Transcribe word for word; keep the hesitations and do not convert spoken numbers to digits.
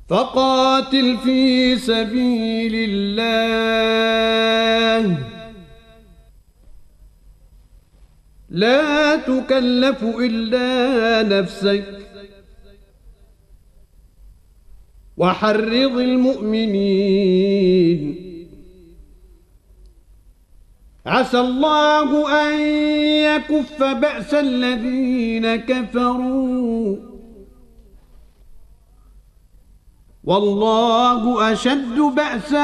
فقاتل في سبيل الله لا تكلف إلا نفسك وحرض المؤمنين عسى الله أن يكف بأس الذين كفروا والله أشد بأسا